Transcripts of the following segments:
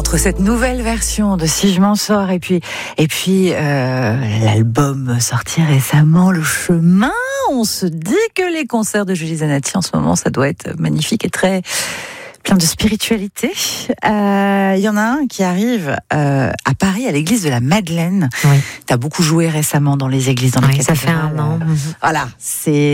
entre cette nouvelle version de Si je m'en sors et puis l'album sorti récemment, Le Chemin, on se dit que les concerts de Julie Zanetti en ce moment, ça doit être magnifique et très plein de spiritualité. Il y en a un qui arrive à Paris, à l'église de la Madeleine. Oui. Tu as beaucoup joué récemment dans les églises, dans les cathédrales. Ça fait un an. Voilà, c'est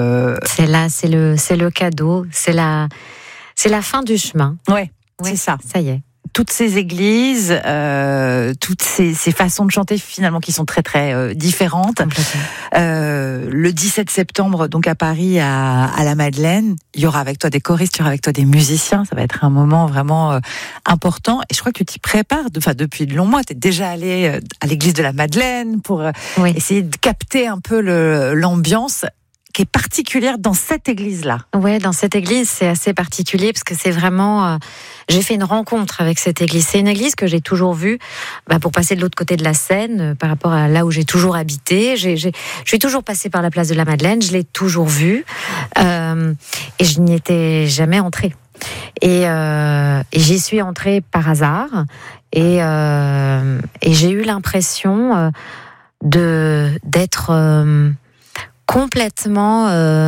le cadeau, c'est la fin du chemin. Ouais, c'est ça. Ça y est. Toutes ces églises, toutes ces façons de chanter finalement qui sont très très différentes. Le 17 septembre, donc à Paris, à la Madeleine, il y aura avec toi des choristes, il y aura avec toi des musiciens. Ça va être un moment vraiment important. Et je crois que tu t'y prépares. Depuis de longs mois, tu es déjà allé à l'église de la Madeleine pour essayer de capter un peu l'ambiance qui est particulière dans cette église-là. Ouais, dans cette église, c'est assez particulier parce que c'est vraiment... j'ai fait une rencontre avec cette église. C'est une église que j'ai toujours vue pour passer de l'autre côté de la Seine, par rapport à là où j'ai toujours habité. Je suis toujours passée par la place de la Madeleine, je l'ai toujours vue, et je n'y étais jamais entrée. Et j'y suis entrée par hasard, et j'ai eu l'impression d'être... complètement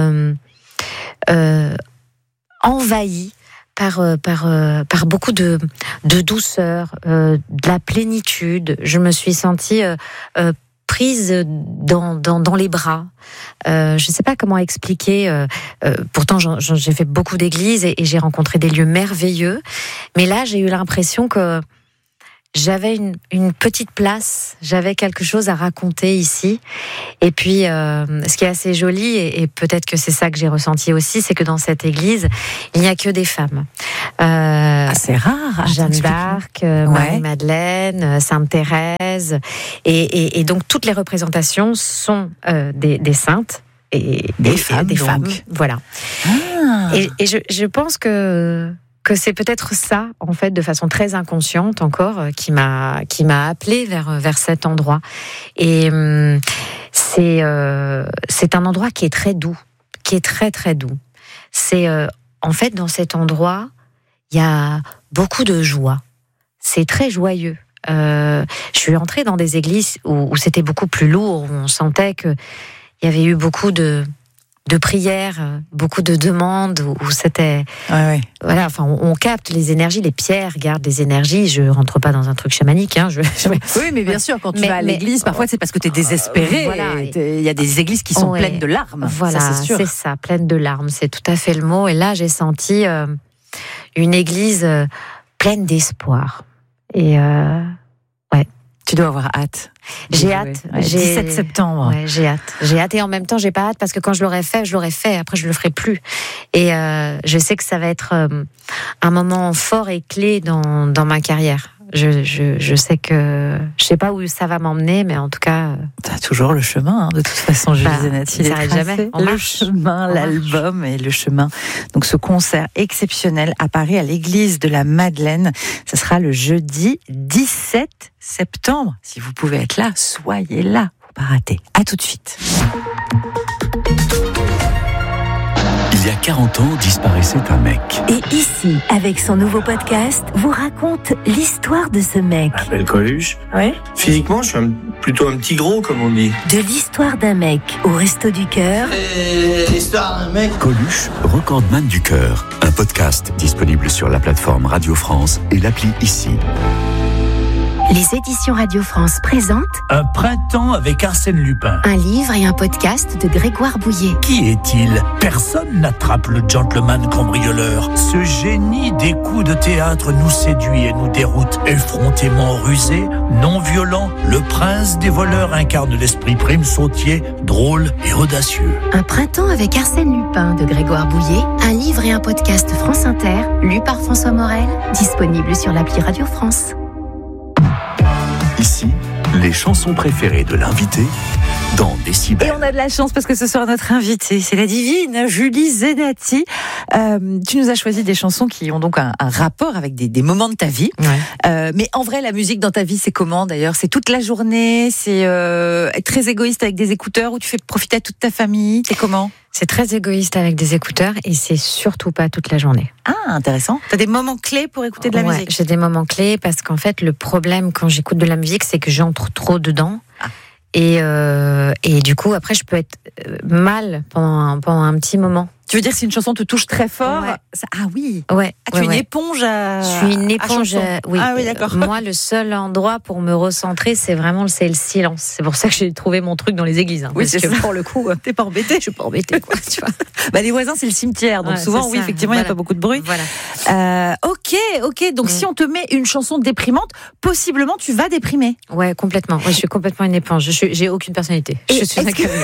envahi par beaucoup de douceur, de la plénitude. Je me suis sentie prise dans les bras. Je ne sais pas comment expliquer. Pourtant, j'ai fait beaucoup d'églises et j'ai rencontré des lieux merveilleux. Mais là, j'ai eu l'impression que j'avais une petite place, j'avais quelque chose à raconter ici. Et puis, ce qui est assez joli, et peut-être que c'est ça que j'ai ressenti aussi, c'est que dans cette église, il n'y a que des femmes. C'est rare. Jeanne d'Arc, Marie-Madeleine, Sainte-Thérèse. Et donc, toutes les représentations sont des saintes. Et des femmes. Voilà. Et je pense que c'est peut-être ça, en fait, de façon très inconsciente encore, qui m'a appelée vers cet endroit. Et c'est un endroit qui est très doux, qui est très très doux. C'est en fait, dans cet endroit, il y a beaucoup de joie. C'est très joyeux. Je suis entrée dans des églises où c'était beaucoup plus lourd, où on sentait que il y avait eu beaucoup de prières, beaucoup de demandes, où c'était... Voilà, enfin, on capte les énergies, les pierres gardent les énergies. Je rentre pas dans un truc chamanique. Oui, mais bien sûr, quand tu vas à l'église, parfois c'est parce que tu es désespéré. Voilà. Il y a des églises qui sont pleines de larmes. Voilà, ça, c'est sûr. C'est ça, pleines de larmes, c'est tout à fait le mot. Et là, j'ai senti une église pleine d'espoir. Et tu dois avoir hâte. J'ai hâte. 17 septembre. Ouais, j'ai hâte. J'ai hâte et en même temps, j'ai pas hâte parce que quand je l'aurai fait. Après, je le ferai plus. Et je sais que ça va être un moment fort et clé dans ma carrière. Je sais que je sais pas où ça va m'emmener, mais en tout cas, t'as toujours le chemin. De toute façon, Julie Zanetti, ça s'arrête jamais. Le chemin, l'album et le chemin. Donc ce concert exceptionnel à Paris, à l'église de la Madeleine, ce sera le jeudi 17 septembre. Si vous pouvez être là, soyez là. Faut pas rater. À tout de suite. Il y a 40 ans, disparaissait un mec. Et ici, avec son nouveau podcast, vous raconte l'histoire de ce mec. Je m'appelle Coluche. Ouais. Physiquement, je suis plutôt un petit gros, comme on dit. De l'histoire d'un mec au Resto du Cœur. Et l'histoire d'un mec. Coluche, recordman du cœur. Un podcast disponible sur la plateforme Radio France et l'appli Ici. Les éditions Radio France présentent Un printemps avec Arsène Lupin. un livre et un podcast de Grégoire Bouillet. Qui est-il ? Personne n'attrape le gentleman cambrioleur. Ce génie des coups de théâtre nous séduit et nous déroute. Effrontément rusé, non violent, le prince des voleurs incarne l'esprit prime sautier, drôle et audacieux. Un printemps avec Arsène Lupin de Grégoire Bouillet, un livre et un podcast France Inter, lu par François Morel, disponible sur l'appli Radio France. Ici, Les chansons préférées de l'invité dans Décibel. Et on a de la chance parce que ce soir notre invitée, c'est la divine Julie Zenati. Tu nous as choisi des chansons qui ont donc un rapport avec des moments de ta vie. Ouais. Mais en vrai, la musique dans ta vie, c'est comment d'ailleurs? C'est toute la journée? C'est être très égoïste avec des écouteurs ou tu fais profiter à toute ta famille? C'est comment? C'est très égoïste avec des écouteurs et c'est surtout pas toute la journée. Ah, intéressant. T'as des moments clés pour écouter de la musique? J'ai des moments clés parce qu'en fait, le problème quand j'écoute de la musique, c'est que j'entre trop dedans. Ah. Et du coup, après, je peux être mal pendant un petit moment. Tu veux dire si une chanson te touche très fort? Ouais. Ah oui. Ouais. Tu es une éponge à. Je suis une éponge. Oui. Ah oui, d'accord. Moi, le seul endroit pour me recentrer, c'est le silence. C'est pour ça que j'ai trouvé mon truc dans les églises. Hein, oui, parce que ça. Pour le coup, t'es pas embêtée. Je suis pas embêtée, quoi. Tu vois. Bah, les voisins, c'est le cimetière, donc souvent, oui, effectivement, il n'y a pas beaucoup de bruit. Voilà. Ok. Donc, si on te met une chanson déprimante, possiblement, tu vas déprimer. Ouais, complètement. Ouais, je suis complètement une éponge. J'ai aucune personnalité. Je suis un camion.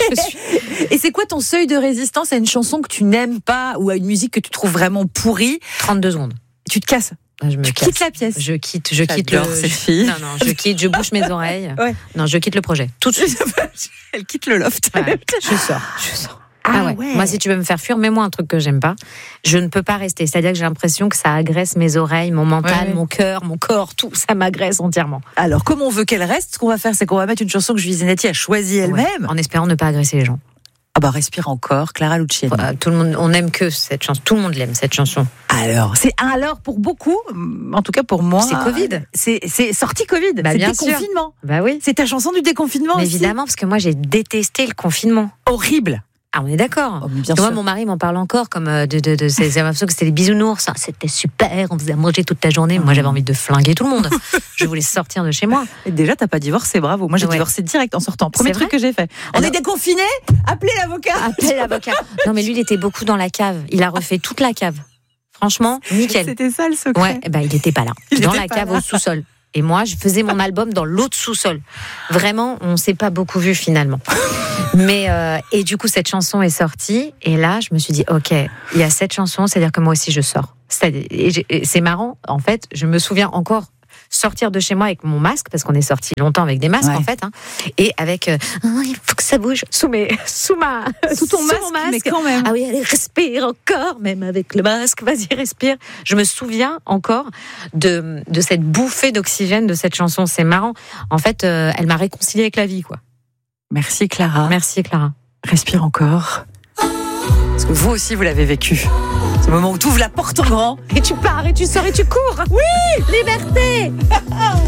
Et c'est quoi ton seuil de résistance à une chanson que tu n'aimes pas ou à une musique que tu trouves vraiment pourrie? 32 secondes. Tu te casses? Quittes la pièce? Je quitte cette fille. Non, je bouche mes oreilles. Ouais. Non, je quitte le projet. Tout de suite. Elle quitte le loft. Ouais. Je sors. Ah ouais. Moi, si tu veux me faire fuir, mets-moi un truc que j'aime pas. Je ne peux pas rester. C'est-à-dire que j'ai l'impression que ça agresse mes oreilles, mon mental, mon cœur, mon corps, tout. Ça m'agresse entièrement. Alors, comme on veut qu'elle reste, ce qu'on va faire, c'est qu'on va mettre une chanson que Julie Zenati a choisie elle-même. En espérant ne pas agresser les gens. Ah bah, respire encore, Clara Luciani. Voilà, tout le monde, on aime que cette chanson. Tout le monde l'aime, cette chanson. Alors, pour beaucoup, en tout cas pour moi. C'est Covid. C'est sorti Covid. Bah, c'est bien déconfinement. Bah oui. C'est ta chanson du déconfinement aussi. Évidemment, parce que moi, j'ai détesté le confinement. Horrible. Ah, on est d'accord. Oh, bien moi, sûr. mon mari m'en parle encore comme de ces l'impression que c'était les bisounours. C'était super, on faisait à manger toute la journée. Moi, j'avais envie de flinguer tout le monde. Je voulais sortir de chez moi. Et déjà, t'as pas divorcé, bravo. Moi, j'ai divorcé direct en sortant. Premier truc que j'ai fait. On est déconfinés. Appelez l'avocat. Non, mais lui, il était beaucoup dans la cave. Il a refait toute la cave. Franchement, nickel. C'était ça le secret. Ouais, il était pas là. Dans la cave au sous-sol. Et moi, je faisais mon album dans l'autre sous-sol. Vraiment, on s'est pas beaucoup vu finalement. Mais et du coup, cette chanson est sortie. Et là, je me suis dit, ok, il y a cette chanson, c'est-à-dire que moi aussi, je sors. Et c'est marrant, en fait, je me souviens encore sortir de chez moi avec mon masque, parce qu'on est sorti longtemps avec des masques, en fait, hein, et avec il faut que ça bouge sous ton masque. Mais quand même. Ah oui, allez, respire encore, même avec le masque, vas-y, respire. Je me souviens encore de cette bouffée d'oxygène de cette chanson. C'est marrant. En fait, elle m'a réconciliée avec la vie, quoi. Merci Clara. Merci Clara. Respire encore. Parce que vous aussi, vous l'avez vécu. C'est le moment où tu ouvres la porte en grand. Et tu pars, et tu sors, et tu cours. Oui, liberté.